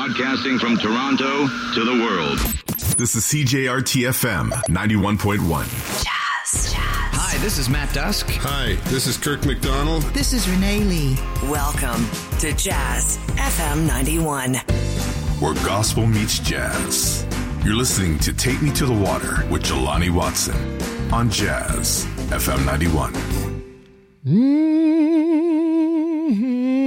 broadcasting from Toronto to the world. This is CJRT-FM 91.1. Jazz. Hi, this is Matt Dusk. Hi, this is Kirk McDonald. This is Renee Lee. Welcome to Jazz FM 91. Where gospel meets jazz. You're listening to Take Me to the Water with Jelani Watson on Jazz FM 91.